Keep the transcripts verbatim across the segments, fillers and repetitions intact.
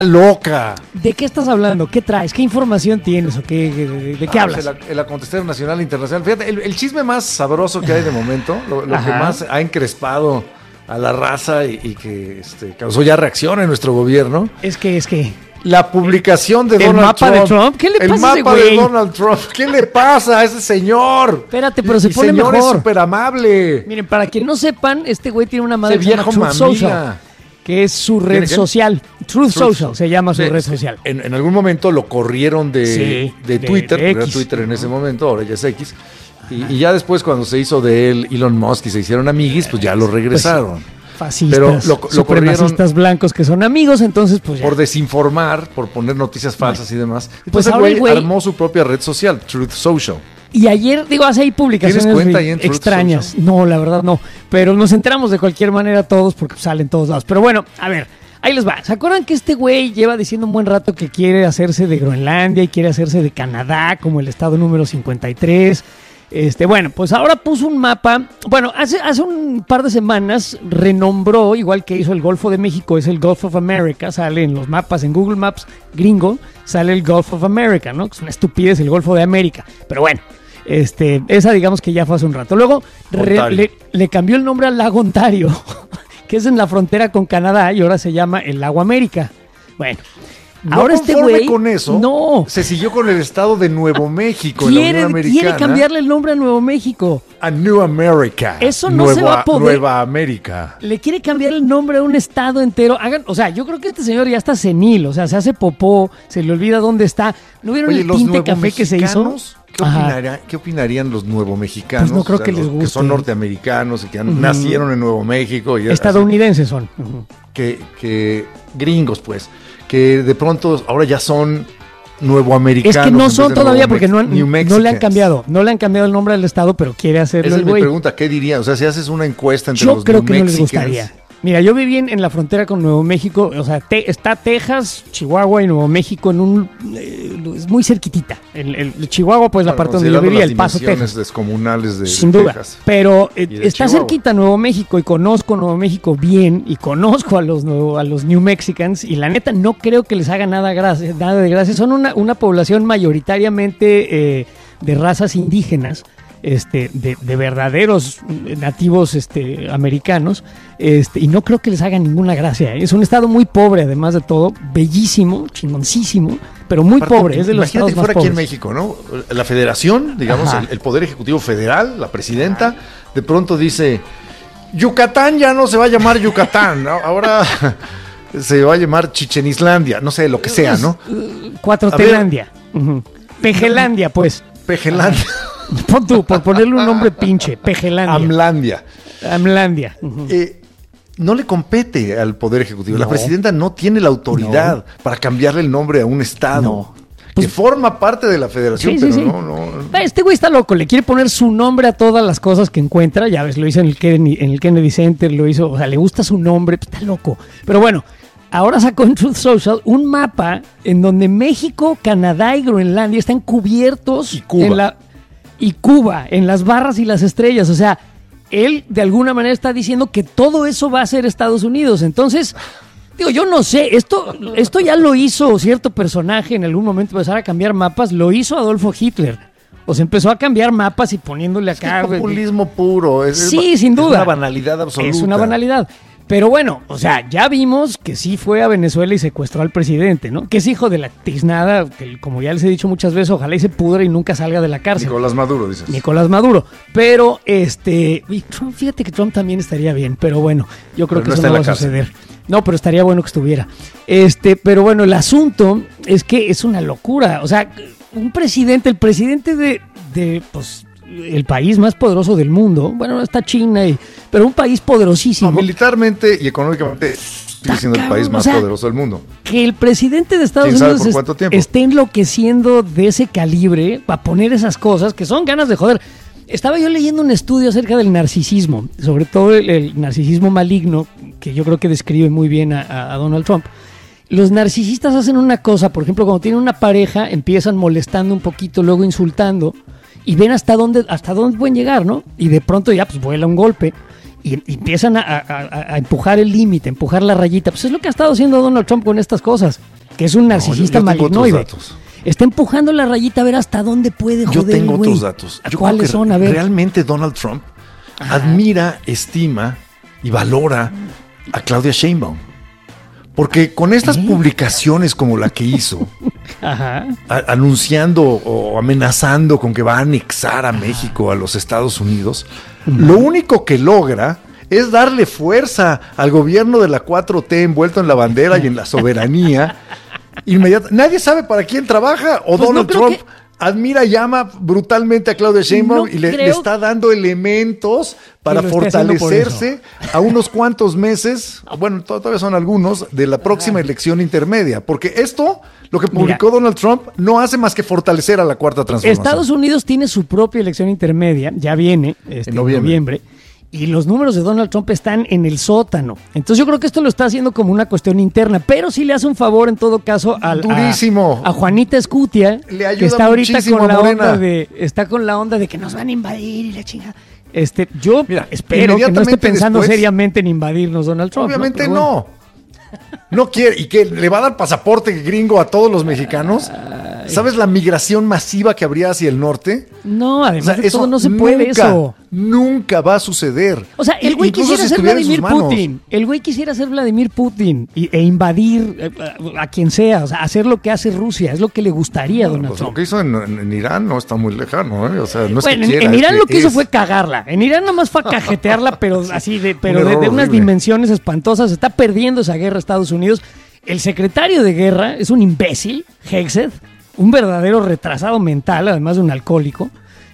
loca. ¿De qué estás hablando? ¿Qué traes? ¿Qué información tienes? ¿O qué, de, de qué ah, hablas? Pues el, el acontecer nacional e internacional. Fíjate, el, el chisme más sabroso que hay de momento, lo, lo que más ha encrespado a la raza y, y que este, causó ya reacción en nuestro gobierno. Es que, es que... La publicación de ¿El Donald mapa Trump. de Trump? ¿Qué le el pasa a ese mapa güey? de Donald Trump. ¿Qué le pasa a ese señor? Espérate, pero y, se y pone señor mejor. es súper amable. Miren, para quien no sepan, este güey tiene una madre Ese que se llama viejo Truth mamila. Social, que es su red ¿Tiene qué? social. Truth, Truth Social Social. se llama su Sí, red sí. social. En, en algún momento lo corrieron de, Sí, de de- Twitter, de porque era X. Twitter en ese momento, ahora ya es X. Y, y ya después, cuando se hizo de él Elon Musk y se hicieron amiguis, pues ya lo regresaron. Fascistas, Pero lo- lo supremacistas corrieron blancos que son amigos, entonces pues ya. Por desinformar, por poner noticias falsas y demás. Entonces Pues el ahora güey el güey- armó su propia red social, Truth Social. Y ayer, digo, hace ahí publicaciones ¿Tienes cuenta ahí en Truth extrañas. Social? No, la verdad no. Pero nos enteramos de cualquier manera todos porque salen todos lados. Pero bueno, a ver, ahí les va. ¿Se acuerdan que este güey lleva diciendo un buen rato que quiere hacerse de Groenlandia y quiere hacerse de Canadá como el estado número cincuenta y tres? Este, bueno, pues ahora puso un mapa. Bueno, hace, hace un par de semanas renombró, igual que hizo el Golfo de México, es el Gulf of America, sale en los mapas, en Google Maps gringo, sale el Gulf of America, ¿no? Es una estupidez el Golfo de América. Pero bueno, este, esa digamos que ya fue hace un rato. Luego re- le, le cambió el nombre al lago Ontario, que es en la frontera con Canadá y ahora se llama el Lago América. Bueno. No Ahora este conforme güey con eso, no se siguió con el estado de Nuevo México en la quiere, Unión Americana. quiere cambiarle el nombre a Nuevo México. A New America. Eso no Nueva, se va a poder. Nueva América. Le quiere cambiar el nombre a un estado entero. Hagan, o sea, yo creo que este señor ya está senil, o sea, se hace popó, se le olvida dónde está. ¿No vieron Oye, el los tinte café que se hizo? nuevomexicanos, ¿Qué, Ajá. opinaría- ¿Qué opinarían los nuevo mexicanos? Pues no creo que les los guste. Que son norteamericanos y que han- Ujú. nacieron en Nuevo México. Y Estadounidenses son. Ujú. que, que gringos, pues, que de pronto ahora ya son nuevoamericanos. Es que no en vez son de todavía Nuevo porque no, han- Mex- New no le han Mexicans. cambiado. No le han cambiado el nombre del estado, pero quiere hacerlo Esa el es mi güey. pregunta, ¿qué dirían? O sea, si haces una encuesta entre Yo los creo New que no les Mexicans, gustaría. Mira, yo viví en, en la frontera con Nuevo México, o sea, te- está Texas, Chihuahua y Nuevo México en un... eh, es muy cerquitita. El, el- el Chihuahua, pues la bueno, parte donde yo considerando vivía, las El Paso, dimensiones Texas. descomunales de, Sin de duda, Texas. pero eh, Y de está Chihuahua. cerquita Nuevo México y conozco Nuevo México bien y conozco a los, nuevo- a los New Mexicans y la neta no creo que les haga nada, gracia, nada de gracia. Son una, una población mayoritariamente eh, de razas indígenas, este, de, de verdaderos nativos este, americanos, este, y no creo que les haga ninguna gracia. Es un estado muy pobre, además de todo, bellísimo, chingoncísimo, pero muy Aparte, pobre. Es de los imagínate estados que más fuera aquí en pobres. México, ¿no? La federación, digamos, Ajá. el, el Poder Ejecutivo Federal, la presidenta, de pronto dice, Yucatán ya no se va a llamar Yucatán, ¿no? Ahora se va a llamar Chichen Islandia, no sé, lo que sea, ¿no? Cuatrotelandia. Ujú. Pejelandia, pues. Pejelandia, Pon tú, por ponerle un nombre pinche. Pejelandia. Amlandia. Amlandia. Ujú. Eh, no le compete al Poder Ejecutivo. La No. presidenta no tiene la autoridad para cambiarle el nombre a un estado. No. Que Pues- forma parte de la federación, Sí, sí, pero sí. no, no. Este güey está loco, le quiere poner su nombre a todas las cosas que encuentra. Ya ves, lo hizo en el Kennedy, en el Kennedy Center, lo hizo, o sea, le gusta su nombre, pues, está loco. Pero bueno, ahora sacó en Truth Social un mapa en donde México, Canadá y Groenlandia están cubiertos Y Cuba. en la y Cuba, en las barras y las estrellas. O sea, él de alguna manera está diciendo que todo eso va a ser Estados Unidos. Entonces, digo, yo no sé, esto, esto ya lo hizo cierto personaje en algún momento, empezar a cambiar mapas, lo hizo Adolfo Hitler. O sea, empezó a cambiar mapas y poniéndole acá. Es populismo puro. Es, Sí, es, sin duda. Es una banalidad absoluta. Es una banalidad. Pero bueno, o sea, ya vimos que sí fue a Venezuela y secuestró al presidente, ¿no? Que es hijo de la tiznada, que como ya les he dicho muchas veces, ojalá y se pudra y nunca salga de la cárcel. Nicolás Maduro, dices. Nicolás Maduro. Pero, este, y Trump, fíjate que Trump también estaría bien, pero bueno, yo creo Pero que no eso está no en va la a suceder. No, pero estaría bueno que estuviera. Este, pero bueno, el asunto es que es una locura. O sea, un presidente, el presidente de, de pues, el país más poderoso del mundo, bueno, no está China, y, pero un país poderosísimo. No, militarmente y económicamente sigue siendo el cabrón, país más o sea, poderoso del mundo. Que el presidente de Estados ¿Quién sabe Unidos por es- cuánto tiempo? esté enloqueciendo de ese calibre para poner esas cosas que son ganas de joder. Estaba yo leyendo un estudio acerca del narcisismo, sobre todo el, el narcisismo maligno, que yo creo que describe muy bien a, a- a Donald Trump. Los narcisistas hacen una cosa, por ejemplo, cuando tienen una pareja, empiezan molestando un poquito, luego insultando, y ven hasta dónde, hasta dónde pueden llegar, ¿no? Y de pronto ya pues vuela un golpe. y, y empiezan a, a, a empujar el límite, empujar la rayita. Pues es lo que ha estado haciendo Donald Trump con estas cosas, que es un narcisista no, yo, yo malignoide. Está empujando la rayita a ver hasta dónde puede joder. Yo tengo güey. otros datos. Yo ¿Cuáles creo que son? A ver. Realmente Donald Trump Ajá. admira, estima y valora a Claudia Sheinbaum. Porque con estas ¿Eh? publicaciones como la que hizo, Ajá. a, anunciando o amenazando con que va a anexar a México a los Estados Unidos, uh-huh. lo único que logra es darle fuerza al gobierno de la cuatro T envuelto en la bandera y en la soberanía. Inmediata. Nadie sabe para quién trabaja o pues Donald no Trump que... admira y ama brutalmente a Claudia Sheinbaum no y le, le está dando elementos para fortalecerse a unos cuantos meses, bueno, todavía son algunos, de la próxima ah. elección intermedia. Porque esto, lo que publicó Mira, Donald Trump, no hace más que fortalecer a la Cuarta Transformación. Estados Unidos tiene su propia elección intermedia, ya viene este, en noviembre. noviembre. Y los números de Donald Trump están en el sótano. Entonces yo creo que esto lo está haciendo como una cuestión interna, pero sí le hace un favor en todo caso al, Durísimo. A, a Juanita Escutia, le ayuda que está ahorita con la Morena. onda de está con la onda de que nos van a invadir y la chingada. Este, yo Mira, espero que no esté pensando después, seriamente en invadirnos Donald Trump. Obviamente no. no. No quiere, y que le va a dar pasaporte gringo a todos los mexicanos. Ay. ¿Sabes la migración masiva que habría hacia el norte? No, además o sea, de eso todo no se puede nunca, eso. Nunca va a suceder. O sea, el güey Incluso quisiera si ser Vladimir Putin. El güey quisiera ser Vladimir Putin y, e invadir eh, a, a quien sea. O sea, hacer lo que hace Rusia. Es lo que le gustaría a no, Donald pues Trump. Lo que hizo en, en Irán no está muy lejano, ¿eh? O sea, no es bueno, que quiera, en, en Irán es lo que es... hizo fue cagarla. En Irán nomás fue a cajetearla, pero así de, pero un de, de unas dimensiones espantosas. Está perdiendo esa guerra Estados Unidos. El secretario de guerra es un imbécil, Hegseth, un verdadero retrasado mental, además de un alcohólico.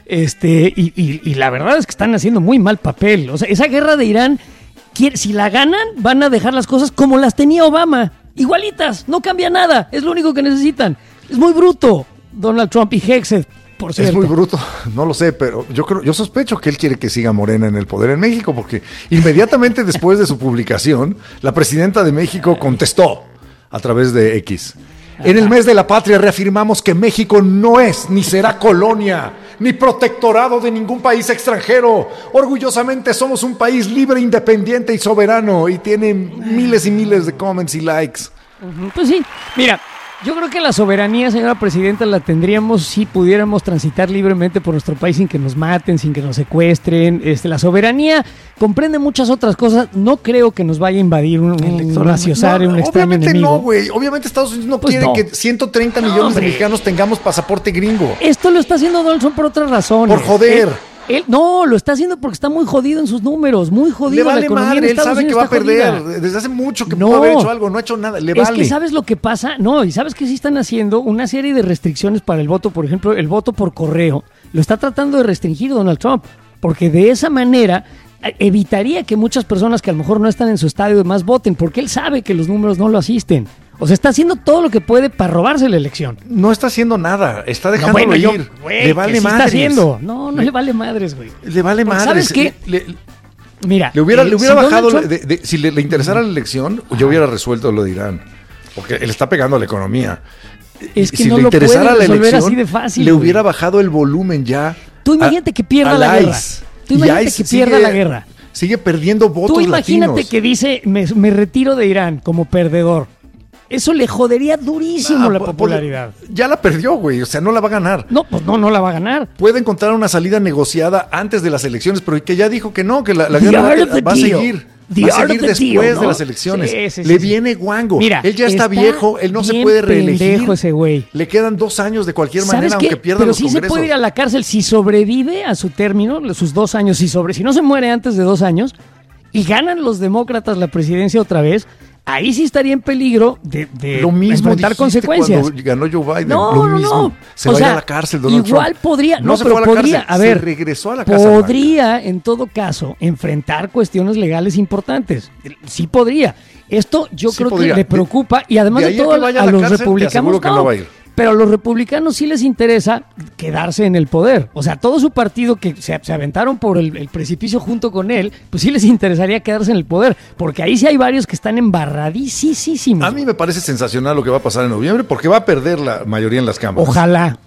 Este, y, y, y la verdad es que están haciendo muy mal papel. O sea, esa guerra de Irán, quiere, si la ganan, van a dejar las cosas como las tenía Obama. Igualitas, no cambia nada, es lo único que necesitan. Es muy bruto, Donald Trump y Hegseth. Por cierto. Es muy bruto, no lo sé, pero yo creo, yo sospecho que él quiere que siga Morena en el poder en México, porque inmediatamente después de su publicación, la presidenta de México contestó a través de X. En el mes de la patria reafirmamos que México no es ni será colonia, ni protectorado de ningún país extranjero. Orgullosamente somos un país libre, independiente y soberano, y tiene miles y miles de comments y likes. Pues sí, mira, yo creo que la soberanía, señora presidenta, la tendríamos si pudiéramos transitar libremente por nuestro país sin que nos maten, sin que nos secuestren. Este, la soberanía comprende muchas otras cosas. No creo que nos vaya a invadir un, un raciosario, no, un extraño obviamente enemigo. No, güey. Obviamente Estados Unidos no pues quiere no. que ciento treinta millones no, de mexicanos tengamos pasaporte gringo. Esto lo está haciendo Donald Trump por otras razones. Por joder. Él, él, no, lo está haciendo porque está muy jodido en sus números, muy jodido. Le vale la economía madre, en él sabe que va a perder. Jodida. Desde hace mucho que no, pudo haber hecho algo, no ha hecho nada, le es vale. Es que ¿sabes lo que pasa? No, y ¿sabes que sí están haciendo? Una serie de restricciones para el voto, por ejemplo, el voto por correo. Lo está tratando de restringir Donald Trump, porque de esa manera evitaría que muchas personas que a lo mejor no están en su estadio más voten, porque él sabe que los números no lo asisten. O sea, está haciendo todo lo que puede para robarse la elección. No está haciendo nada, está dejándolo no, bueno, ir. Yo, güey, le vale sí madres. Está haciendo. No, no le, le vale madres, güey. Le vale porque madres. ¿Sabes qué? Le, le, Mira, le hubiera, eh, le hubiera si bajado, Trump... de, de, si le, le interesara la elección, yo hubiera resuelto lo de Irán. Porque él está pegando a la economía. Es que si no le lo interesara puede la elección, así de fácil, le güey. hubiera bajado el volumen ya. Tú imagínate a, que pierda la guerra. Tú imagínate que pierda sigue, la guerra. Sigue perdiendo votos Tú imagínate latinos. que dice, me, me retiro de Irán como perdedor. Eso le jodería durísimo ah, la popularidad. Pues, ya la perdió, güey. O sea, no la va a ganar. No, pues no, no la va a ganar. Puede encontrar una salida negociada antes de las elecciones, pero que ya dijo que no, que la, la guerra va, va a seguir. The va a seguir después deal, ¿no? de las elecciones. Sí, sí, sí, Le sí. viene guango. Mira, él ya está, está viejo, él no se puede reelegir. Ese güey. Le quedan dos años de cualquier manera, aunque pierda pero los sí congresos. Se puede ir a la cárcel si sobrevive a su término, sus dos años, si, sobre, si no se muere antes de dos años, y ganan los demócratas la presidencia otra vez. Ahí sí estaría en peligro de, de lo mismo enfrentar consecuencias. Cuando ganó Joe Biden, no, lo no, mismo. No. Se o va sea, a la cárcel, Donald igual Trump. podría, no, no se pero fue a la podría, cárcel, a ver, se regresó a la casa. Podría, en todo caso, enfrentar cuestiones legales importantes. Sí podría. Esto yo sí creo podría. que le preocupa y además de, de todo a, a, a los cárcel, republicanos que no, no va a ir. Pero a los republicanos sí les interesa quedarse en el poder. O sea, todo su partido que se, se aventaron por el, el precipicio junto con él, pues sí les interesaría quedarse en el poder. Porque ahí sí hay varios que están embarradísimos. A mí me parece sensacional lo que va a pasar en noviembre porque va a perder la mayoría en las cámaras. Ojalá,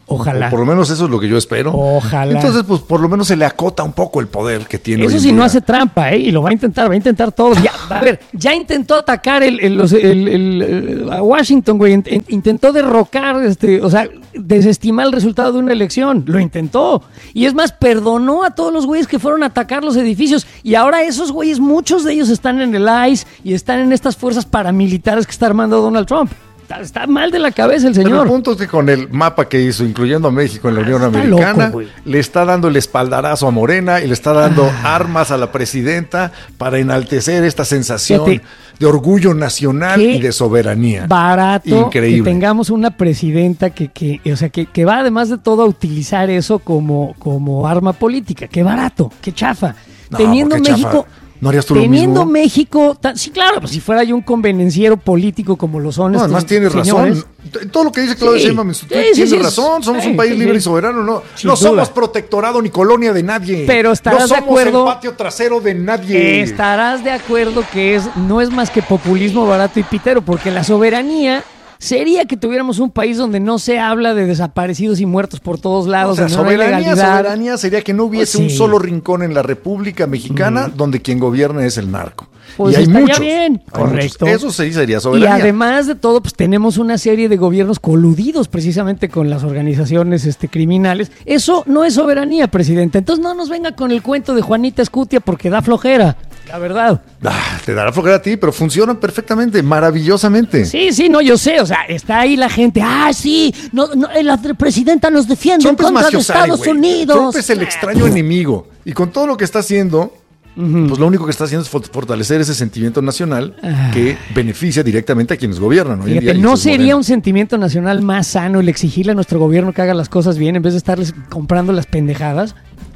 Ojalá. O por lo menos eso es lo que yo espero. Ojalá. Entonces, pues por lo menos se le acota un poco el poder que tiene. Eso hoy en sí, día. no hace trampa, ¿eh? Y lo va a intentar, va a intentar todo. Ya, a ver, ya intentó atacar el, el, los- el- el- el- a Washington, güey. In- in- Intentó derrocar, este, o sea, desestimar el resultado de una elección. Lo intentó. Y es más, perdonó a todos los güeyes que fueron a atacar los edificios. Y ahora esos güeyes, muchos de ellos están en el I C E y están en estas fuerzas paramilitares que está armando Donald Trump. Está, está mal de la cabeza el Pero señor. el punto es que con el mapa que hizo, incluyendo a México en la Unión está Americana, loco, güey. le está dando el espaldarazo a Morena y le está dando armas a la presidenta para enaltecer esta sensación Fíjate. de orgullo nacional Qué y de soberanía. Barato Increíble. que tengamos una presidenta que, que o sea, que, que va además de todo a utilizar eso como, como arma política. Qué barato, qué chafa. No, Teniendo ¿por qué México... chafa? ¿No harías tú lo Teniendo mismo? México, ta- sí, claro, pues si fuera yo un convenenciero político como lo son No, estos además tienes señores. razón. Todo lo que dice Claudia Sí. Sheinbaum en su Sí, tweet sí, tiene sí, razón. Somos sí, un país sí, libre sí. y soberano. No, Sin no duda. somos protectorado ni colonia de nadie. Pero estarás no de somos acuerdo- el patio trasero de nadie. Estarás de acuerdo que es no es más que populismo barato y pitero, porque la soberanía sería que tuviéramos un país donde no se habla de desaparecidos y muertos por todos lados, O sea, donde no hay soberanía, legalidad. soberanía sería que no hubiese Pues sí. un solo rincón en la República Mexicana donde quien gobierna es el narco. Pues y hay estaría muchos. bien, hay correcto. muchos. Eso sí sería Y soberanía. además de todo, pues tenemos una serie de gobiernos coludidos precisamente con las organizaciones este, criminales. Eso no es soberanía, presidente. Entonces no nos venga con el cuento de Juanita Escutia porque da flojera, la verdad. Ah, te dará flojera a ti, pero funcionan perfectamente, maravillosamente. Sí, sí, no, yo sé, o sea, está ahí la gente, ah, sí, no, no, la presidenta nos defiende Trump en es contra de mafiosari, Estados güey. Unidos. Trump es el extraño enemigo. Y con todo lo que está haciendo, pues lo único que está haciendo es for- fortalecer ese sentimiento nacional Ah. que beneficia directamente a quienes gobiernan. hoy en Fíjate, día, y ¿no eso es sería Morena. un sentimiento nacional más sano el exigirle a nuestro gobierno que haga las cosas bien en vez de estarles comprando las pendejadas?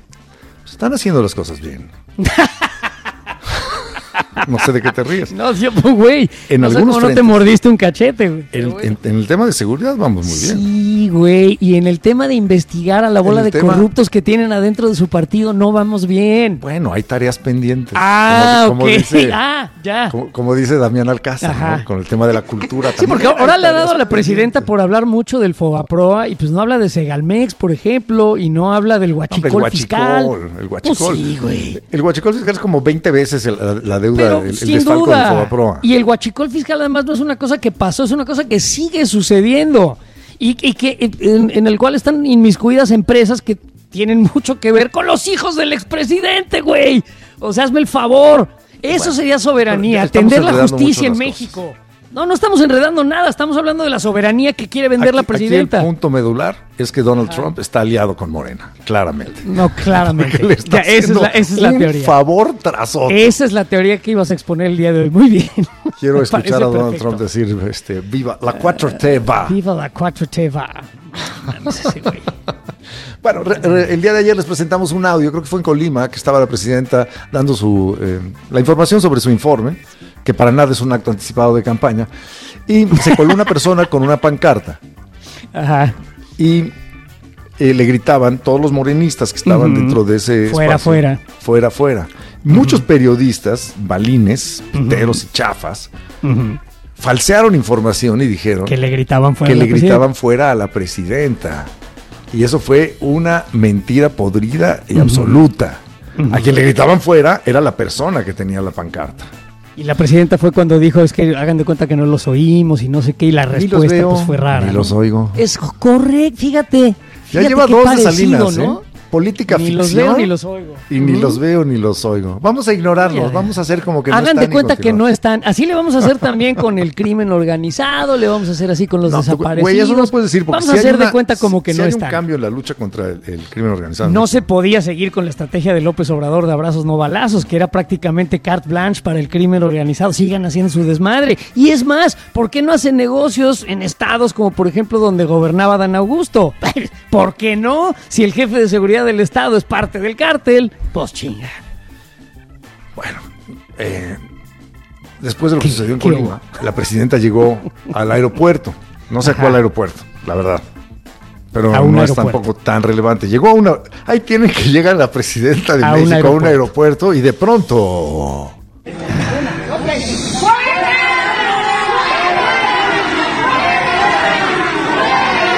Están haciendo las cosas bien. No sé de qué te ríes. No, yo, pues, güey, En no sé algunos cómo no te frentes. mordiste un cachete, güey. En, Pero bueno. en- en el tema de seguridad vamos muy bien. Sí, güey, y en el tema de investigar a la bola el de tema- corruptos que tienen adentro de su partido no vamos bien. Bueno, hay tareas pendientes. Ah, como, como ok. dice, Ah, ya. como, como dice Damián Alcázar, Ajá. ¿no? Con el tema de la cultura. Sí, porque también ahora hay le ha tareas dado a la presidenta pendientes. por hablar mucho del Fobaproa y pues no habla de Segalmex, por ejemplo, y no habla del Hombre, huachicol, fiscal. el huachicol. Pues sí, güey. El huachicol fiscal es como veinte veces el- la, la deuda, Pero el, el sin desfalco del duda. Fobaproa. Y el huachicol fiscal además no es una cosa que pasó, es una cosa que sigue sucediendo. Y, y que en, en el cual están inmiscuidas empresas que tienen mucho que ver con los hijos del expresidente, güey. O sea, hazme el favor. Eso Bueno, sería soberanía, pero ya estamos atender la enredando justicia en mucho las México. No, no estamos enredando nada, estamos hablando de la soberanía que quiere vender Aquí- la presidenta. Aquí el punto medular es que Donald Trump está aliado con Morena, claramente. No, claramente. Que le está Ya, esa es haciendo la, esa es la un teoría. favor tras otro. Esa es la teoría que ibas a exponer el día de hoy. Muy bien. Quiero Me escuchar parece a Donald perfecto. Trump decir, este, viva, la cuatro T va. Viva la cuatro T va. Mames, ese güey. Bueno, re- re- el día de ayer les presentamos un audio, creo que fue en Colima, que estaba la presidenta dando su eh, la información sobre su informe, que para nada es un acto anticipado de campaña, y se coló una persona con una pancarta Ajá. y eh, le gritaban todos los morenistas que estaban Ujú. dentro de ese Fuera, espacio, fuera. fuera, fuera. Muchos periodistas, balines, piteros y chafas, Ujú. falsearon información y dijeron Que le gritaban fuera. que a la le presidenta. gritaban fuera a la presidenta. Y eso fue una mentira podrida y absoluta. A quien le gritaban fuera era la persona que tenía la pancarta. Y la presidenta fue cuando dijo, es que hagan de cuenta que no los oímos y no sé qué, y la Ni los respuesta veo, pues fue rara. ni ¿no? los oigo. Es correcto, fíjate. Ya Fíjate lleva qué dos de parecido, Salinas, ¿no? ¿eh? Política Ni ficción. los veo ni los oigo. Y ni Ujú. los veo ni los oigo. Vamos a ignorarlos, Ya. vamos a hacer como que no Hagan están de y cuenta que no continuar. están. Así le vamos a hacer también con el crimen organizado, le vamos a hacer así con los No, desaparecidos. güey, eso no puedes decir porque Vamos si a hay hacer una- de cuenta como que si no hay están. un cambio en la lucha contra el, el crimen organizado. No se podía seguir con la estrategia de López Obrador de abrazos no balazos, que era prácticamente carte blanche para el crimen organizado. Sigan haciendo su desmadre. Y es más, ¿por qué no hacen negocios en estados como por ejemplo donde gobernaba Dan Augusto? ¿Por qué no? Si el jefe de seguridad del estado es parte del cártel, pues chinga. Bueno, eh, después de lo que ¿Qué- sucedió en qué Colima, la presidenta llegó al aeropuerto. No sé Ajá. cuál aeropuerto, la verdad. Pero A no un es aeropuerto. tampoco tan relevante. Llegó a una... Ahí tienen que llegar la presidenta de A un México a un aeropuerto. aeropuerto y de pronto...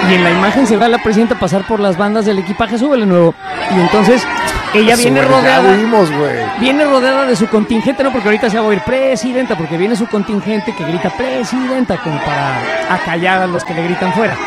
y en la imagen se ve a la presidenta pasar por las bandas del equipaje, súbele nuevo. Y entonces ella viene Súbele, rodeada. ya huimos, güey. Viene rodeada de su contingente, no, porque ahorita se va a oír presidenta, porque viene su contingente que grita presidenta, como para acallar a los que le gritan fuera.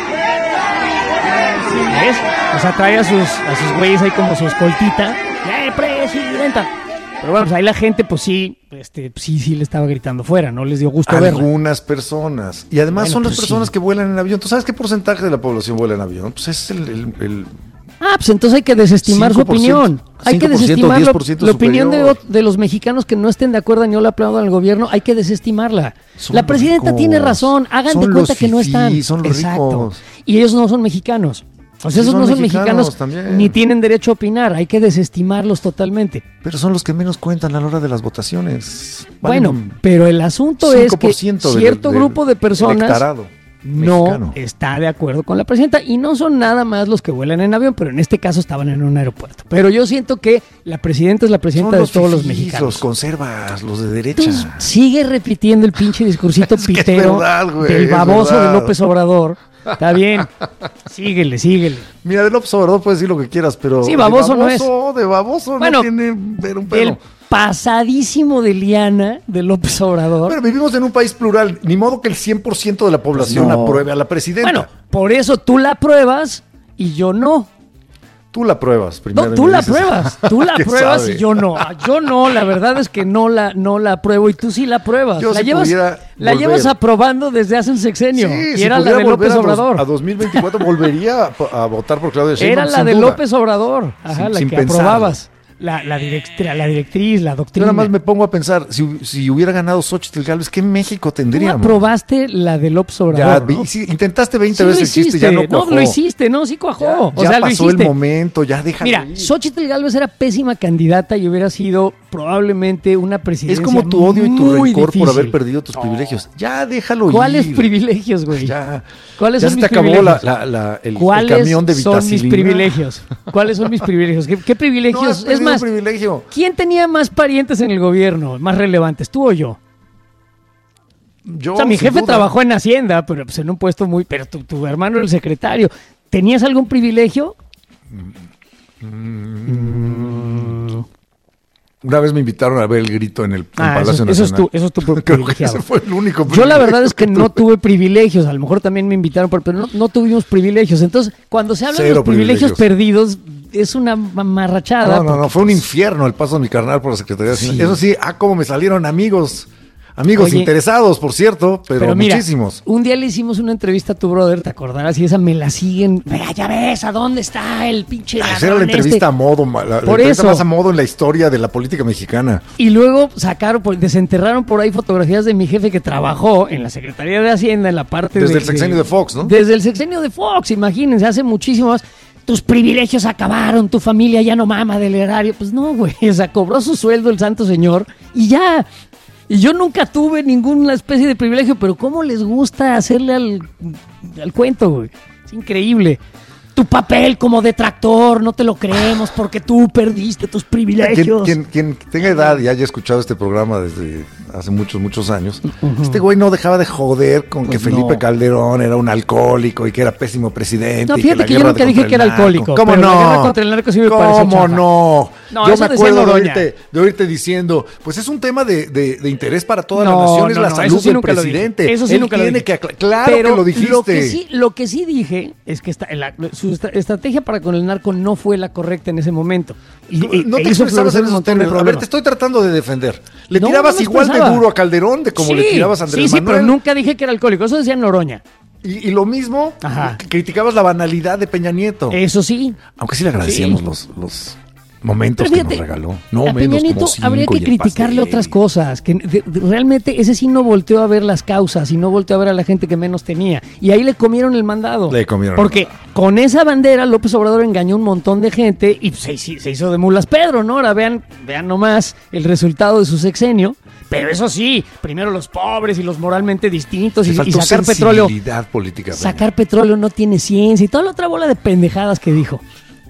¿Ves? O sea, trae a sus, a sus güeyes ahí como su escoltita. ¡Eh, presidenta! Pero bueno, pues ahí la gente, pues sí, este, sí, sí le estaba gritando fuera, no les dio gusto verla. Algunas personas. Y además Bueno, son las pues personas sí. que vuelan en avión. ¿Tú sabes qué porcentaje de la población vuela en avión? Pues es el... el, el Ah, pues entonces hay que desestimar su cinco por ciento, opinión. Hay que cinco por ciento, desestimar diez la, por ciento la opinión de, superior. de los mexicanos que no estén de acuerdo ni no le aplaudan al gobierno. Hay que desestimarla. Son La los presidenta ricos. tiene razón. Hagan Son de cuenta los que no fifís, están. son los Exacto. ricos. Y ellos no son mexicanos. O sea, Sí, esos son no son mexicanos mexicanos también. ni tienen derecho a opinar. Hay que desestimarlos totalmente. Pero son los que menos cuentan a la hora de las votaciones. Bueno, Valen pero el asunto es que cinco por ciento del- cierto del grupo de personas electorado no mexicano. está de acuerdo con la presidenta y no son nada más los que vuelan en avión, pero en este caso estaban en un aeropuerto. Pero yo siento que la presidenta es la presidenta Son de todos los fifís, mexicanos. Los conservas, los de derecha. Entonces, sigue repitiendo el pinche discursito Es que es pitero verdad, güey, del es baboso de verdad. López Obrador. Está bien. Síguele, síguele. Mira, de López Obrador puedes decir lo que quieras, pero Sí, baboso de no baboso, de baboso Bueno, no tiene pero un pelo. El pasadísimo de liana de López Obrador. Pero vivimos en un país plural, ni modo que el cien por ciento de la población No. apruebe a la presidenta. Bueno, por eso tú la apruebas y yo no. Tú la pruebas primero. No, y tú me la dices, pruebas, tú la ¿qué pruebas sabe? y yo no. Yo no, la verdad es que no la, no la apruebo y tú sí la apruebas. Yo la si llevas, pudiera la volver. llevas aprobando desde hace un sexenio. Sí, y si era la pudiera de volver López a dos- Obrador. A dos mil veinticuatro volvería a, a votar por Claudia Sheinbaum. Era la sin de duda. López Obrador. Ajá, Sin- la sin que pensarlo. aprobabas. La, la, directriz, la directriz, la Yo doctrina. nada más me pongo a pensar, si, si hubiera ganado Xochitl Gálvez, ¿qué México Tú tendríamos? aprobaste la de López Ya, Obrador. vi- ¿no? sí, intentaste veinte Sí lo veces el chiste, ya no hiciste. cuajó. lo hiciste, no, sí cuajó. Ya, o ya sea, lo pasó hiciste. el momento, ya déjalo Mira, ir. Xochitl Gálvez era pésima candidata y hubiera sido probablemente una Es presidencia como tu odio y tu muy rencor por difícil. haber perdido tus privilegios. Ya déjalo ¿Cuáles ir. privilegios, güey? Ya, ¿Cuáles ya son se te mis acabó la, privilegios? la- la- el, el ¿Cuáles camión de son mis vitacilina. privilegios? ¿Cuáles son mis privilegios? ¿Qué, qué No, privilegios? has es perdido más, un privilegio. ¿quién tenía más parientes en el gobierno, más relevantes, tú o yo? Yo, O sea, mi sin jefe duda. trabajó en Hacienda, pero pues, en un puesto muy... Pero tu, tu hermano era el secretario. ¿Tenías algún privilegio? Una vez me invitaron a ver el grito en el en Ah, Palacio eso, eso es Nacional. tu, eso es tu Creo que privilegiado. ese fue el único Yo la privilegio verdad es que no tuve. tuve privilegios, a lo mejor también me invitaron, pero no, no tuvimos privilegios. Entonces, cuando se habla de Cero los privilegios, privilegios. perdidos, es una mamarrachada. No, no, no, porque, fue un pues, infierno el paso de mi carnal por la Secretaría de Sí. Hacienda. Eso sí, ah, cómo me salieron amigos. Amigos Oye, interesados, por cierto, pero, Pero mira, muchísimos. un día le hicimos una entrevista a tu brother, ¿te acordarás? Y esa me la siguen. Mira, ya ves, ¿a dónde está el pinche Ah, esa era la ladrón entrevista este? a modo, ma- la, la Por entrevista eso. más a modo en la historia de la política mexicana. Y luego sacaron, pues, desenterraron por ahí fotografías de mi jefe que trabajó en la Secretaría de Hacienda, en la parte Desde de- el sexenio de Fox, ¿no? Desde el sexenio de Fox, imagínense, hace muchísimo más. Tus privilegios acabaron, tu familia ya no mama del erario. Pues no, güey, o sea, cobró su sueldo el santo señor y ya. Y yo nunca tuve ninguna especie de privilegio, pero ¿cómo les gusta hacerle al, al cuento, güey? Es increíble. Tu papel como detractor, no te lo creemos porque tú perdiste tus Quien, privilegios. quien- quien tenga edad y haya escuchado este programa desde hace muchos, muchos años, este güey no dejaba de joder con que Pues Felipe no. Calderón era un alcohólico y que era pésimo presidente. No, y fíjate la que yo guerra nunca de dije contra que era el narco. alcohólico, ¿Cómo pero no? la guerra contra el narco sí me parece ¿Cómo chafa. no? No, Yo eso me decía acuerdo de Noroña. oírte, de oírte diciendo, pues es un tema de, de- de interés para toda No, la nación, es no, la no, salud eso sí del nunca lo dije. presidente. Eso sí Él nunca lo tiene dije. que acla- Claro Pero que lo dijiste. Lo que sí, lo que sí dije es que esta- la- su estra- estrategia para con el narco no fue la correcta en ese momento. Y, y- No e te hizo expresabas florecer en un esos montón de términos. A ver, problemas. te estoy tratando de defender. Le No, tirabas no me igual de expresaba. duro a Calderón de como le Sí, tirabas a Andrés Sí, sí, Manuel. pero nunca dije que era alcohólico. Eso decía Noroña. Y, y lo mismo, Ajá. c- criticabas la banalidad de Peña Nieto. Eso sí. Aunque sí le agradecíamos Sí. los, los momentos Pero que fíjate, nos regaló. No a menos Peña Nieto como cinco habría que y el criticarle pastel. otras cosas. Que de- de- realmente ese sí no volteó a ver las causas y no volteó a ver a la gente que menos tenía. Y ahí le comieron el mandado. Le comieron el Porque con esa bandera López Obrador engañó un montón de gente y se, se hizo de mulas Pedro, ¿no? Ahora vean, vean nomás el resultado de su sexenio. Pero eso sí, primero los pobres y los moralmente distintos Le y, y faltó sacar petróleo. sensibilidad política. Peña. Sacar petróleo no tiene ciencia y toda la otra bola de pendejadas que dijo.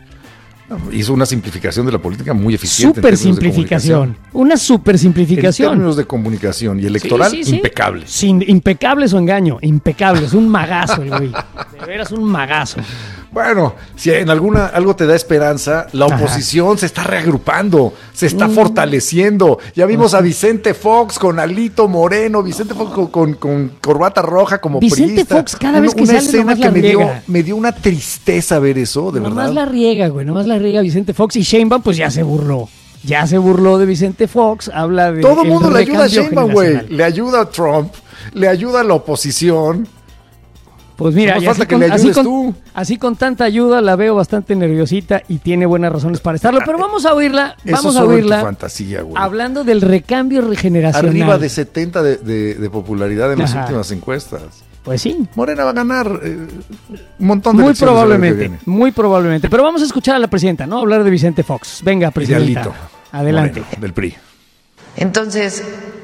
Hizo una simplificación de la política muy eficiente. en Super términos de simplificación. comunicación. Una super En simplificación. términos de comunicación y electoral, Sí, sí, sí. impecable. Sin, impecable su engaño, impecable, es un magazo el güey. De veras un magazo. Bueno, si en alguna algo te da esperanza, la oposición Ajá. se está reagrupando, se está mm. fortaleciendo. Ya vimos a Vicente Fox con Alito Moreno, Vicente Fox con, con, con corbata roja como Vicente priista. Fox cada vez que una sale escena que la me dio, riega. me dio una tristeza ver eso, de nomás verdad. Nomás la riega, güey, nomás la riega Vicente Fox. Y Sheinbaum pues ya se burló. Ya se burló de Vicente Fox, habla de... Todo el mundo le ayuda a Sheinbaum, güey. Le ayuda a Trump, le ayuda a la oposición. Pues mira, no y así, que con, le así, con, tú. así con tanta ayuda la veo bastante nerviosita y tiene buenas razones para estarlo. Pero vamos a oírla, vamos Eso a oírla. Fantasía, güey. Hablando del recambio regeneracional. Arriba de setenta de, de, de popularidad en Ajá. las últimas encuestas. Pues sí. Morena va a ganar eh, un montón de Muy probablemente, muy probablemente. Pero vamos a escuchar a la presidenta, ¿no? Hablar de Vicente Fox. Venga, presidenta. Idealito. Adelante. Moreno, del P R I. Entonces,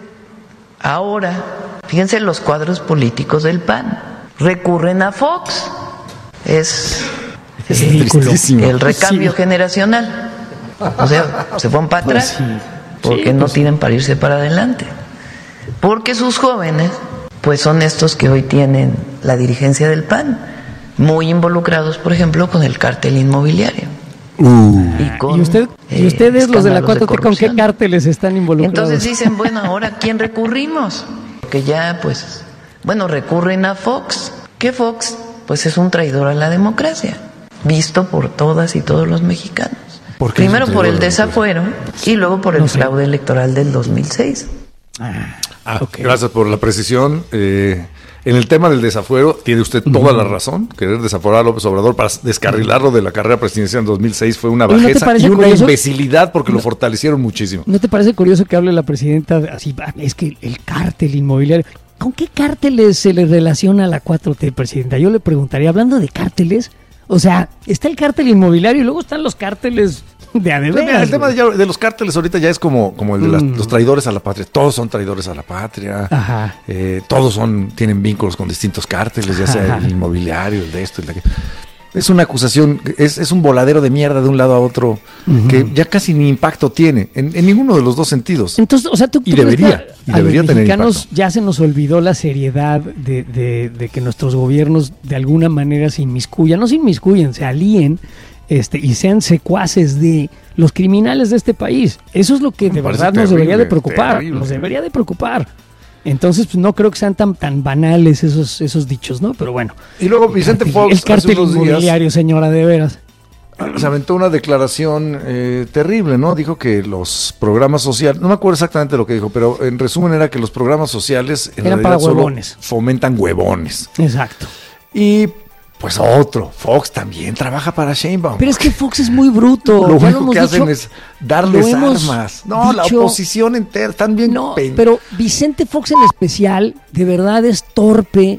ahora, fíjense los cuadros políticos del P A N. Recurren a Fox. Es, es ridículo. El recambio sí. generacional. O sea, se van para atrás. Pues sí. Porque sí, no pues tienen para irse para adelante. Porque sus jóvenes, pues son estos que hoy tienen la dirigencia del P A N, muy involucrados, por ejemplo, con el cártel inmobiliario. Uh. Y, con, ¿Y, usted, eh, ¿Y ustedes, los de la cuatro T, con qué cárteles están involucrados? Entonces dicen, bueno, ¿ahora a quién recurrimos? Que ya, pues, bueno, recurren a Fox. ¿Qué Fox? Pues es un traidor a la democracia, visto por todas y todos los mexicanos. ¿Por qué? Primero por el desafuero y luego por el no sé. fraude electoral del dos mil seis. Ah, ah, okay. Gracias por la precisión. Eh, en el tema del desafuero, tiene usted toda uh-huh. la razón. Querer desaforar a López Obrador para descarrilarlo de la carrera presidencial en dos mil seis fue una bajeza ¿no y una curioso? imbecilidad porque no, lo fortalecieron muchísimo. ¿No te parece curioso que hable la presidenta así? Es que el cártel inmobiliario... ¿Con qué cárteles se le relaciona a la cuatro T, presidenta? Yo le preguntaría, hablando de cárteles, o sea, está el cártel inmobiliario y luego están los cárteles de a de veras. El tema de, de los cárteles ahorita ya es como, como el de las, mm. los traidores a la patria. Todos son traidores a la patria. Ajá. Eh, todos son tienen vínculos con distintos cárteles, ya sea Ajá. el inmobiliario, el de esto, el de aquello. Es una acusación, es, es un voladero de mierda de un lado a otro uh-huh. que ya casi ni impacto tiene en, en ninguno de los dos sentidos. Entonces, o sea, tú, y tú debería, y a debería los tener mexicanos impacto. Ya se nos olvidó la seriedad de, de, de que nuestros gobiernos de alguna manera se inmiscuyan, no se inmiscuyen, se alíen este, y sean secuaces de los criminales de este país. Eso es lo que de Me verdad terrible, nos debería de preocupar, terrible. nos debería de preocupar. Entonces, pues no creo que sean tan tan banales esos esos dichos, ¿no? Pero bueno. Y luego Vicente el Fox, el cártel inmobiliario, días, señora, de veras. Se aventó una declaración eh, terrible, ¿no? Dijo que los programas sociales, no me acuerdo exactamente lo que dijo, pero en resumen era que los programas sociales en eran para huevones. Fomentan huevones. Exacto. Y pues otro, Fox también trabaja para Sheinbaum. Pero es que Fox es muy bruto. Lo ya único lo que hacen dicho, es darles armas. No, dicho, la oposición entera, están bien. No, pen... pero Vicente Fox en especial, de verdad es torpe,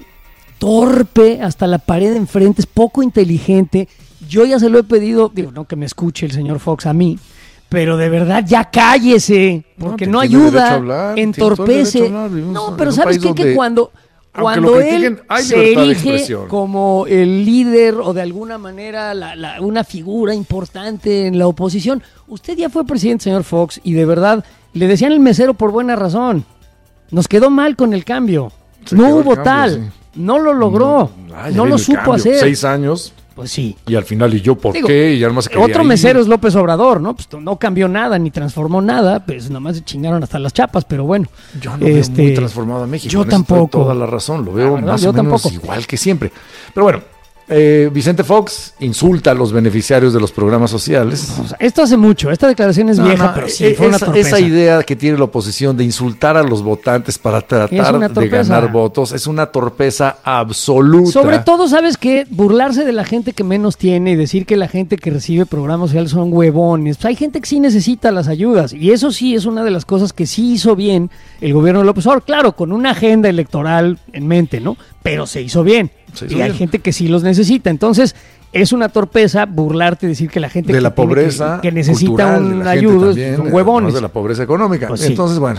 torpe hasta la pared de enfrente, es poco inteligente. Yo ya se lo he pedido, digo, no que me escuche el señor Fox a mí, pero de verdad ya cállese, porque no, no ayuda, hablar, entorpece. Hablar, no, pero ¿sabes qué? Que cuando... Cuando él se elige como el líder o de alguna manera la, la, una figura importante en la oposición, usted ya fue presidente, señor Fox, y de verdad le decían el mesero por buena razón. Nos quedó mal con el cambio. Se no hubo cambio, tal. Sí. No lo logró. No, ah, no lo supo cambio. hacer. Seis años. Pues sí. Y al final, ¿y yo por Digo, qué? Y además otro ir. mesero es López Obrador, ¿no? Pues no cambió nada, ni transformó nada, pues nomás se chingaron hasta las chapas, pero bueno. Yo no este, veo muy transformado a México. Yo en tampoco. Toda la razón, lo veo verdad, más yo o menos tampoco. igual que siempre. Pero bueno, eh, Vicente Fox insulta a los beneficiarios de los programas sociales. O sea, esto hace mucho, esta declaración es no, vieja, no, pero sí, eh, fue una esa, torpeza. Esa idea que tiene la oposición de insultar a los votantes para tratar de ganar votos es una torpeza absoluta. Sobre todo, ¿sabes qué? Burlarse de la gente que menos tiene y decir que la gente que recibe programas sociales son huevones. Pues hay gente que sí necesita las ayudas y eso sí es una de las cosas que sí hizo bien el gobierno de López Obrador. Claro, con una agenda electoral en mente, ¿no? Pero se hizo bien. Se hizo y bien. Hay gente que sí los necesita. Entonces, es una torpeza burlarte y decir que la gente de que la pobreza que, que necesita una ayuda son huevones. De la pobreza económica. Pues sí. Entonces, bueno,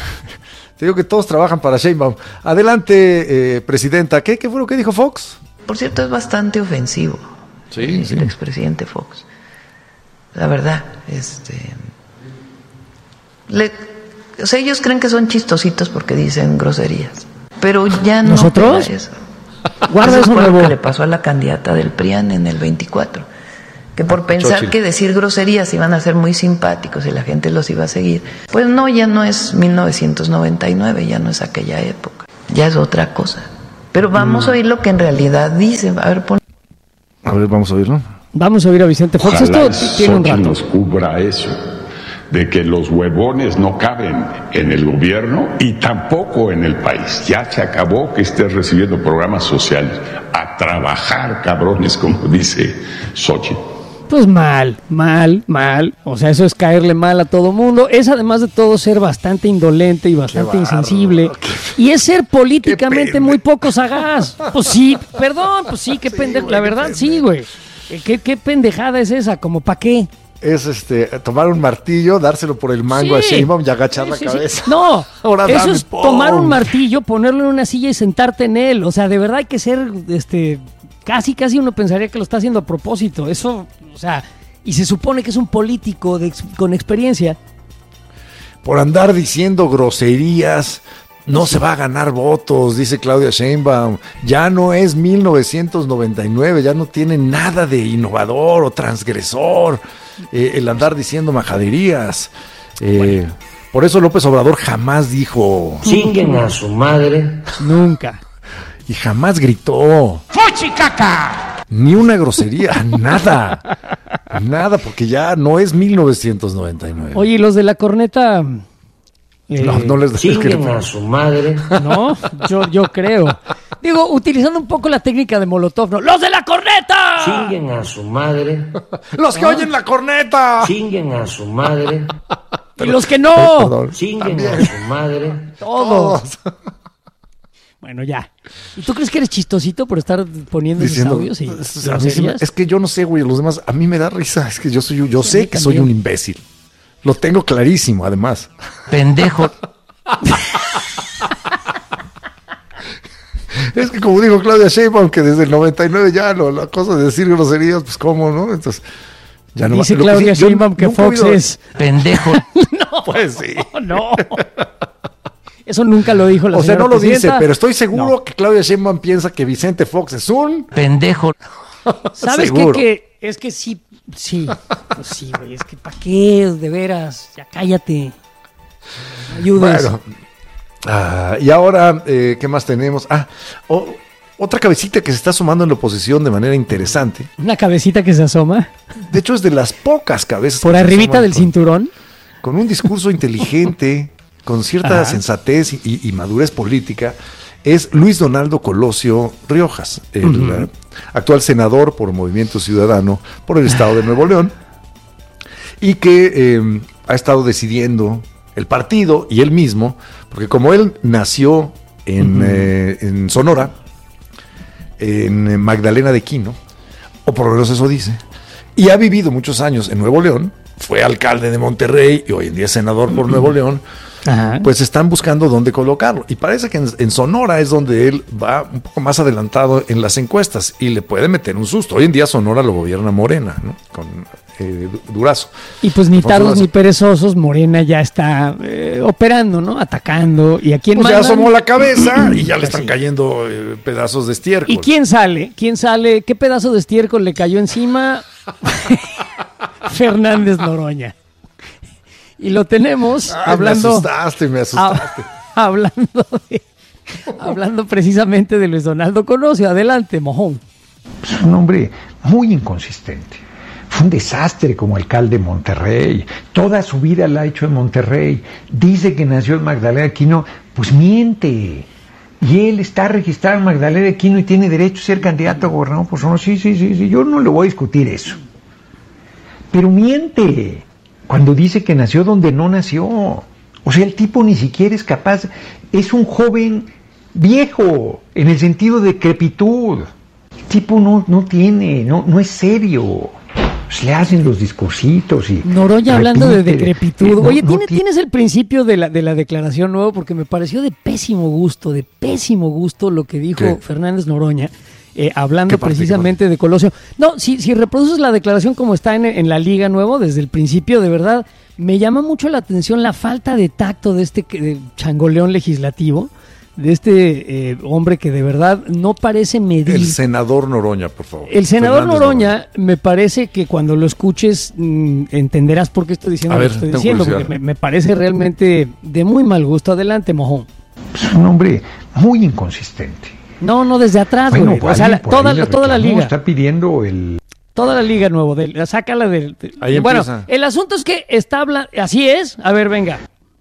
te digo que todos trabajan para Sheinbaum. Adelante, eh, presidenta. ¿Qué, ¿Qué fue lo que dijo Fox? Por cierto, es bastante ofensivo. Sí, el, sí. el expresidente Fox. La verdad, este... Le, o sea, ellos creen que son chistositos porque dicen groserías. Pero ya no. ¿Nosotros? Eso. Guarda eso, fue lo nuevo. que le pasó a la candidata del P R I A N en el veinticuatro. Que por pensar Xochitl. que decir groserías iban a ser muy simpáticos y la gente los iba a seguir. Pues no, ya no es mil novecientos noventa y nueve, ya no es aquella época. Ya es otra cosa. Pero vamos Mm. a oír lo que en realidad dice. A ver, pon... A ver, vamos a oírlo. Vamos a oír a Vicente Fox. Ojalá Esto tiene un Xochitl rato. nos cubra eso, de que los huevones no caben en el gobierno y tampoco en el país. Ya se acabó que estés recibiendo programas sociales. A trabajar, cabrones, como dice Xochitl. Pues mal, mal, mal. O sea, eso es caerle mal a todo mundo. Es además de todo ser bastante indolente y bastante Qué insensible. bárbaro, Y es ser políticamente Qué muy poco sagaz. Pues sí, perdón, pues sí, qué Sí, pendejo. güey, La qué verdad, sí, pendejo. güey. Eh, ¿Qué, qué pendejada es esa? ¿Como para qué? Es este tomar un martillo, dárselo por el mango Sí. a Sheinbaum y agachar Sí, la sí, sí. cabeza. No, Ahora eso dame, es ¡pum! tomar un martillo, ponerlo en una silla y sentarte en él. O sea, de verdad hay que ser, este, casi, casi uno pensaría que lo está haciendo a propósito. Eso, o sea, y se supone que es un político de ex- con experiencia. Por andar diciendo groserías, no se va a ganar votos, dice Claudia Sheinbaum. Ya no es mil novecientos noventa y nueve, ya no tiene nada de innovador o transgresor eh, el andar diciendo majaderías. Eh, Por eso López Obrador jamás dijo Chinguen a su madre. Nunca. y jamás gritó. ¡Fuchicaca! Ni una grosería, nada. Nada, porque ya no es mil novecientos noventa y nueve. Oye, ¿y los de la corneta? Eh, no, no les Chinguen a su madre. No, yo, yo creo. Digo, utilizando un poco la técnica de Molotov, ¿no? ¡Los de la corneta! Chinguen a su madre. ¡Los que oyen la corneta! Chinguen a su madre. ¡Y los que no! Perdón. Chinguen También. a su madre. Todos. Bueno, ya. ¿Y tú crees que eres chistosito por estar poniendo esos Diciendo, audios? Y es, a mí sí me- groserías? es que yo no sé, güey, los demás, a mí me da risa, es que yo soy, yo Sí, a sé mí que soy también. un imbécil. Lo tengo clarísimo, además. Pendejo. Es que como dijo Claudia Sheinbaum, que desde el noventa y nueve ya lo, la cosa de decir groserías, pues cómo, ¿no? Entonces, ya no Dice lo que Claudia sí, yo Sheinbaum que nunca he Fox oído- es... Pendejo. Pues sí. ¡Oh, no! Eso nunca lo dijo la O sea, señora no lo dice, presidenta. pero estoy seguro No. que Claudia Sheinbaum piensa que Vicente Fox es un... Pendejo. ¿Sabes qué? Seguro. Que es que sí, sí, pues sí, güey, es que ¿para qué? De veras, ya cállate. No ayudes. Bueno. Ah, y ahora, eh, ¿qué más tenemos? Ah, o- otra cabecita que se está sumando en la oposición de manera interesante. Una cabecita que se asoma De hecho, es de las pocas cabezas por que se arribita asoman del con- cinturón. con un discurso inteligente, con cierta Ajá. sensatez y, y madurez política, es Luis Donaldo Colosio Riojas, el Ujú. eh, actual senador por Movimiento Ciudadano por el estado de Nuevo León, y que eh, ha estado decidiendo el partido y él mismo, porque como él nació en, eh, en Sonora, en eh, Magdalena de Quino, o por lo menos eso dice, y ha vivido muchos años en Nuevo León, fue alcalde de Monterrey y hoy en día es senador por Nuevo León, Ajá. pues están buscando dónde colocarlo. Y parece que en, en Sonora es donde él va un poco más adelantado en las encuestas y le puede meter un susto. Hoy en día Sonora lo gobierna Morena, ¿no? Con eh, Du- Durazo. Y pues ni Alfonso tardos Durazo. ni perezosos, Morena ya está eh, operando, ¿no? Atacando. ¿Y a quién Pues ya mandan? asomó la cabeza y ya le Pues están sí. cayendo eh, pedazos de estiércol. ¿Y quién sale? ¿Quién sale? ¿Qué pedazo de estiércol le cayó encima? Fernández Noroña. Y lo tenemos Ay, hablando... Me asustaste, me asustaste. Ah, hablando de, hablando precisamente de Luis Donaldo Colosio. Adelante, mojón. Es un hombre muy inconsistente. Fue un desastre como alcalde de Monterrey. Toda su vida la ha hecho en Monterrey. Dice que nació en Magdalena de Quino. Pues miente. Y él está registrado en Magdalena de Quino y tiene derecho a ser candidato a gobernador. Pues no, sí, sí, sí, sí. Yo no le voy a discutir eso. Pero miente cuando dice que nació donde no nació. O sea, el tipo ni siquiera es capaz. Es un joven viejo en el sentido de decrepitud. El tipo no, no tiene, no, no es serio. Pues le hacen los discursitos y... Noroña hablando de repite, decrepitud. eh, no- Oye, no ¿tiene- tiene- ¿tienes el principio de la, de la declaración nuevo? Porque me pareció de pésimo gusto, de pésimo gusto lo que dijo ¿Qué? Fernández Noroña, eh, hablando ¿Qué parte, precisamente de Colosio. No, si, si reproduces la declaración como está en, en la Liga Nuevo, desde el principio, de verdad, me llama mucho la atención la falta de tacto de este que- de changoleón legislativo, de este eh, hombre que de verdad no parece medir. El senador Noroña, por favor. El senador Fernández Noroña, Noroña, me parece que cuando lo escuches mmm, entenderás por qué estoy diciendo A lo ver, que estoy tengo diciendo, curiosidad. porque me, me parece realmente de muy mal gusto. Adelante, mojón. Es un hombre muy inconsistente. No, no, desde atrás, Bueno, güey. O sea, alguien la- por toda, ahí le la- toda la reclamó, liga. Está pidiendo el... Toda la liga nuevo, de, sácala del... de- Ahí bueno, empieza. el asunto es que está hablando... Así es. A ver, venga.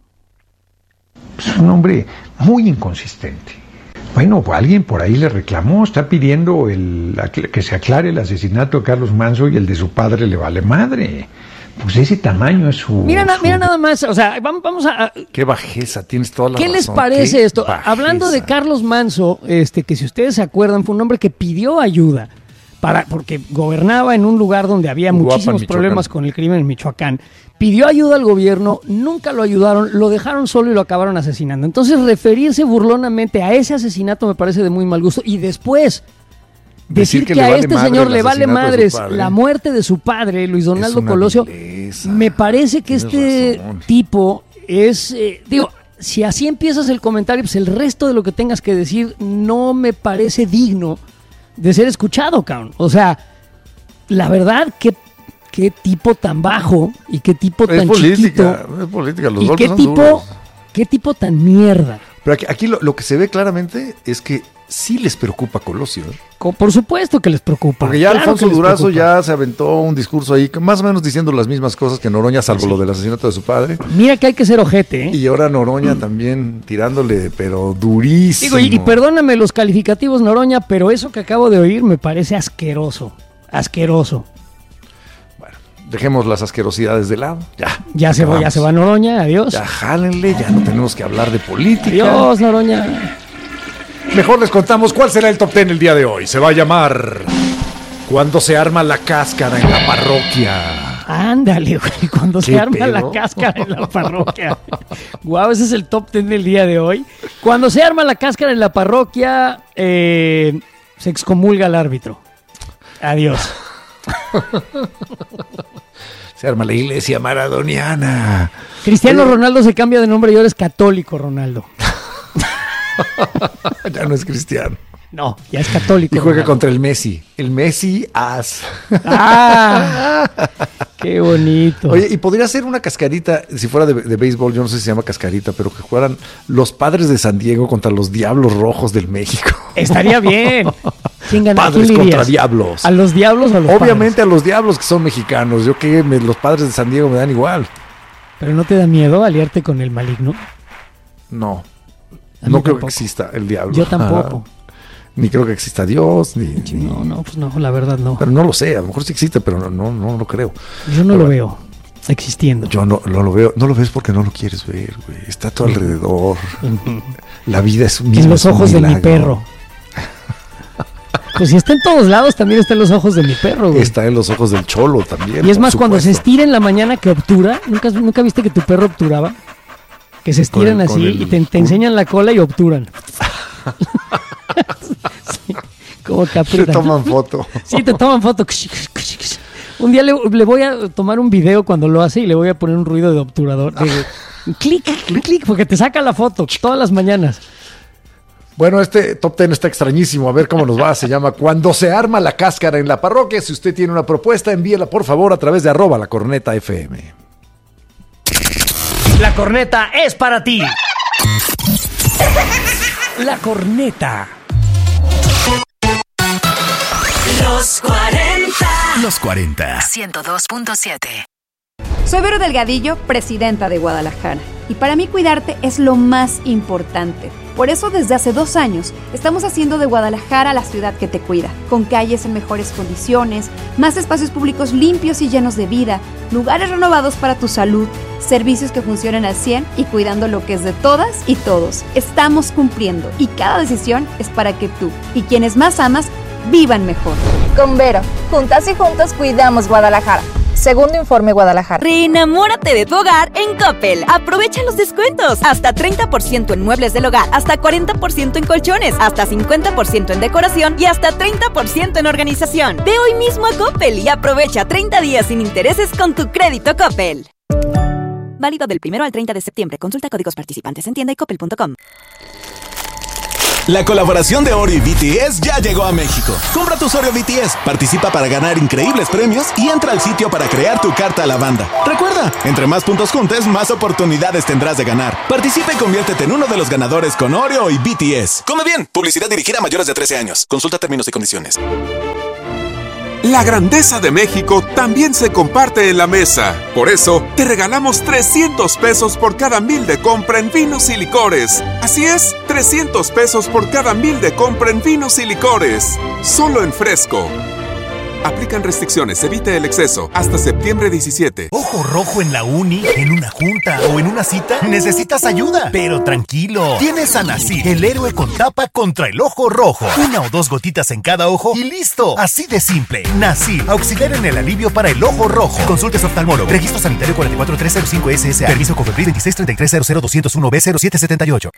Es un hombre muy inconsistente. Bueno, alguien por ahí le reclamó, está pidiendo el, que se aclare el asesinato de Carlos Manso y el de su padre le vale madre. Pues ese tamaño es su... Mira, na- su- mira nada más, o sea, vamos, vamos a... a- Qué bajeza, tienes toda la ¿Qué les razón, parece qué esto? bajeza. Hablando de Carlos Manso, este, que si ustedes se acuerdan, fue un hombre que pidió ayuda para, porque gobernaba en un lugar donde había Uruapan, muchísimos Michoacán. problemas con el crimen en Michoacán. Pidió ayuda al gobierno, nunca lo ayudaron, lo dejaron solo y lo acabaron asesinando. Entonces, referirse burlonamente a ese asesinato me parece de muy mal gusto. Y después, decir, Decir que que, le a vale este madre señor el le vale asesinato de su madres padre. la muerte de su padre, Luis Donaldo una Colosio, vileza. me parece que Tienes este razón. tipo es, eh, digo, si así empiezas el comentario, pues el resto de lo que tengas que decir no me parece digno de ser escuchado, cabrón. O sea, la verdad, qué, qué tipo tan bajo y qué tipo Es tan política, chiquito es política, los y golpes qué son tipo, duros. qué tipo tan mierda. Pero aquí, aquí lo, lo que se ve claramente es que sí les preocupa Colosio, ¿eh? Co- Por supuesto que les preocupa. Porque ya claro Alfonso que les Durazo preocupa. ya se aventó un discurso ahí, que más o menos diciendo las mismas cosas que Noroña, salvo lo del asesinato de su padre. Mira que hay que ser ojete, ¿eh? Y ahora Noroña también tirándole, pero durísimo. Digo, y, y perdóname los calificativos, Noroña, pero eso que acabo de oír me parece asqueroso. Asqueroso. Bueno, dejemos las asquerosidades de lado. Ya. Ya se va, ya acabamos. se va Noroña, adiós. Ya jálenle, ya no tenemos que hablar de política. Adiós, Noroña. Mejor les contamos cuál será el top ten el día de hoy. Se va a llamar Cuando se arma la cáscara en la parroquia. Ándale, güey, cuando se ¿Qué arma pedo? la cáscara en la parroquia. Guau, ese es el top ten del día de hoy. Cuando se arma la cáscara en la parroquia, eh, se excomulga al árbitro. Adiós. Se arma la iglesia maradoniana. Cristiano Oye, Ronaldo se cambia de nombre y ahora es católico Ronaldo. Ya no es cristiano. No, ya es católico. Y juega Ronaldo. contra el Messi. El Messi as. ¡Ah! ¡Qué bonito! Oye, y podría ser una cascarita, si fuera de, de béisbol, yo no sé si se llama cascarita, pero que jugaran los Padres de San Diego contra los Diablos Rojos del México. Estaría bien. ¿Quién gana? Padres ¿Quién le contra irías? Diablos. ¿A los Diablos o a los Obviamente Padres? a los Diablos que son mexicanos. Yo que me- los Padres de San Diego me dan igual. ¿Pero no te da miedo aliarte con el maligno? No. A mí No creo tampoco. que exista el diablo. Yo tampoco. Ajá. Ni creo que exista Dios, ni, ni- No, no, pues no, la verdad no. Pero no lo sé, a lo mejor sí existe, pero no, no, no lo creo. Yo no Pero lo veo existiendo. Yo no, no lo veo. No lo ves porque no lo quieres ver, güey. Está a tu alrededor. La vida es un En los ojos de mi perro. Pues si está en todos lados, también está en los ojos de mi perro, güey. Está en los ojos del cholo también. Y es por más, cuando se supuesto. estira en la mañana que obtura, ¿nunca, ¿nunca viste que tu perro obturaba? Que se estiran Con el- con así el y te, te culo. enseñan la cola y obturan. Sí, como que Te aprietan. toman foto. Sí, te toman foto. Un día le, le voy a tomar un video cuando lo hace y le voy a poner un ruido de obturador. De, clic, clic, clic, porque te saca la foto todas las mañanas. Bueno, este top ten está extrañísimo. A ver cómo nos va. Se llama Cuando se arma la cáscara en la parroquia. Si usted tiene una propuesta, envíela por favor a través de arroba la corneta F M. La corneta es para ti. La corneta. Los cuarenta. Los cuarenta. ciento dos punto siete. Soy Vero Delgadillo, presidenta de Guadalajara. Y para mí cuidarte es lo más importante. Por eso desde hace dos años estamos haciendo de Guadalajara la ciudad que te cuida, con calles en mejores condiciones, más espacios públicos limpios y llenos de vida, lugares renovados para tu salud, servicios que funcionen al cien y cuidando lo que es de todas y todos. Estamos cumpliendo y cada decisión es para que tú y quienes más amas vivan mejor. Con Vero, juntas y juntos cuidamos Guadalajara. Segundo informe Guadalajara. Reenamórate de tu hogar en Coppel. Aprovecha los descuentos. Hasta treinta por ciento en muebles del hogar, hasta cuarenta por ciento en colchones, hasta cincuenta por ciento en decoración y hasta treinta por ciento en organización. Ve hoy mismo a Coppel y aprovecha treinta días sin intereses con tu crédito Coppel. Válido del primero al treinta de septiembre. Consulta códigos participantes en tienda y coppel punto com. La colaboración de Oreo y B T S ya llegó a México. Compra tus Oreo B T S, participa para ganar increíbles premios y entra al sitio para crear tu carta a la banda. Recuerda, entre más puntos juntes, más oportunidades tendrás de ganar. Participa y conviértete en uno de los ganadores con Oreo y B T S. Come bien, publicidad dirigida a mayores de trece años. Consulta términos y condiciones. La grandeza de México también se comparte en la mesa. Por eso, te regalamos trescientos pesos por cada mil de compra en vinos y licores. Así es, trescientos pesos por cada mil de compra en vinos y licores. Solo en Fresco. Aplican restricciones, evite el exceso. Hasta septiembre diecisiete. Ojo rojo en la uni, en una junta o en una cita. ¿Necesitas ayuda? Pero tranquilo. Tienes a Nasil, el héroe con tapa contra el ojo rojo. Una o dos gotitas en cada ojo y listo. Así de simple. Nasil, auxiliar en el alivio para el ojo rojo. Consultes oftalmólogo. Registro sanitario cuatro cuatro tres cero cinco S S A. Permiso Cofepris veintiséis treinta y tres cero cero dos cero uno B cero siete siete ocho.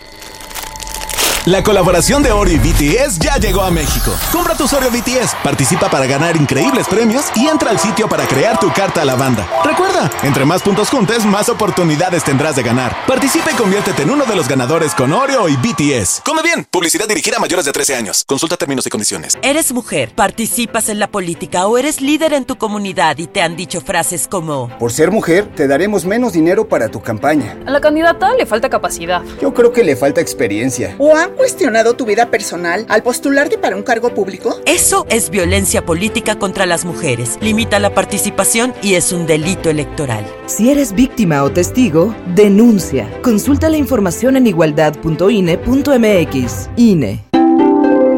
La colaboración de Oreo y B T S ya llegó a México. Compra tus Oreo B T S, participa para ganar increíbles premios y entra al sitio para crear tu carta a la banda. Recuerda, entre más puntos juntes, más oportunidades tendrás de ganar. Participa y conviértete en uno de los ganadores con Oreo y B T S. Come bien, publicidad dirigida a mayores de trece años. Consulta términos y condiciones. Eres mujer, participas en la política o eres líder en tu comunidad y te han dicho frases como: por ser mujer, te daremos menos dinero para tu campaña. A la candidata le falta capacidad. Yo creo que le falta experiencia. ¿O han cuestionado tu vida personal al postularte para un cargo público? Eso es violencia política contra las mujeres. Limita la participación y es un delito electoral. Si eres víctima o testigo, denuncia. Consulta la información en igualdad punto I N E punto M X. I N E.